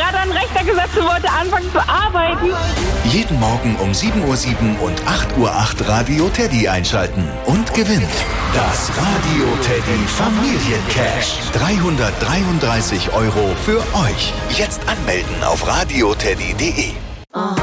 gerade an den Rechner gesetzt und wollte anfangen zu arbeiten. Jeden Morgen um 7:07 Uhr und 8:08 Uhr Radio Teddy einschalten und gewinnt das Radio Teddy Familiencash. 333 € für euch. Jetzt anmelden auf radioteddy.de.